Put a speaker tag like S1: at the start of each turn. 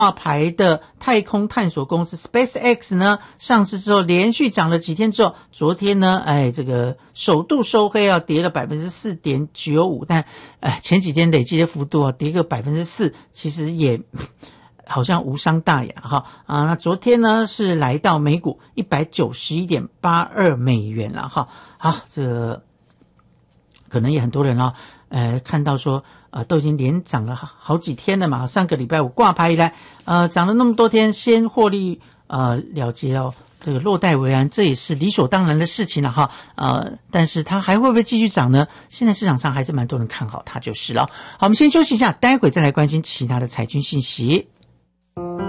S1: 牌的太空探索公司 SpaceX 呢，上市之后连续涨了几天之后，昨天呢，这个首度收黑啊，跌了 4.95%， 但前几天累积的幅度啊，跌个 4%， 其实也好像无伤大雅哈啊。那昨天呢是来到每股 191.82 美元了哈。好，这个可能也很多人啊看到说都已经连涨了好几天了嘛，上个礼拜五挂牌以来涨了那么多天，先获利了结哦，这个落袋为安，这也是理所当然的事情了哈。但是它还会不会继续涨呢？现在市场上还是蛮多人看好它就是了。好，我们先休息一下，待会再来关心其他的财经信息。